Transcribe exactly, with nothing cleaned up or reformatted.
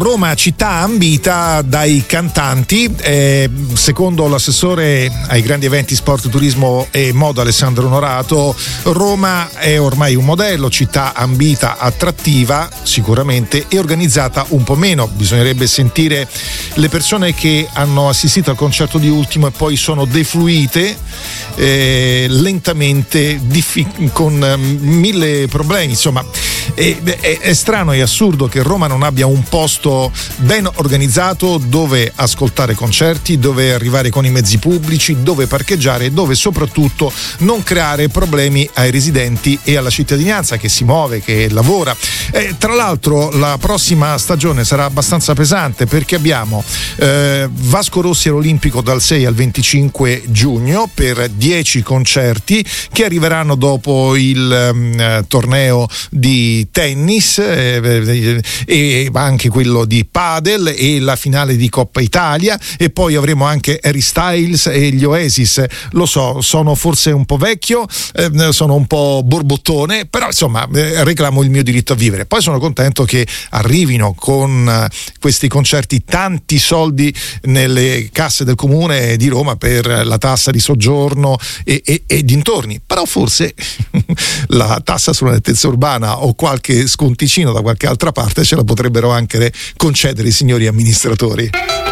Roma città ambita dai cantanti, eh, secondo l'assessore ai grandi eventi, sport, turismo e moda Alessandro Onorato, Roma è ormai un modello, città ambita, attrattiva sicuramente e organizzata un po' meno. Bisognerebbe sentire le persone che hanno assistito al concerto di Ultimo e poi sono defluite eh, lentamente diffi- con eh, mille problemi, insomma è, è, è strano e assurdo che Roma non abbia un posto ben organizzato dove ascoltare concerti, dove arrivare con i mezzi pubblici, dove parcheggiare e dove soprattutto non creare problemi ai residenti e alla cittadinanza che si muove, che lavora. E, tra l'altro la prossima stagione sarà abbastanza pesante perché abbiamo eh, Vasco Rossi all'Olimpico dal sei al venticinque giugno per dieci concerti che arriveranno dopo il um, torneo di tennis eh, e anche quello di padel e la finale di Coppa Italia, e poi avremo anche Harry Styles e gli Oasis. Lo so, sono forse un po' vecchio, eh, sono un po' borbottone, però insomma eh, reclamo il mio diritto a vivere. Poi sono contento che arrivino con eh, questi concerti tanti soldi nelle casse del comune di Roma per la tassa di soggiorno e, e, e dintorni, però forse la tassa sulla nettezza urbana o qualche sconticino da qualche altra parte ce la potrebbero anche concedere i signori amministratori.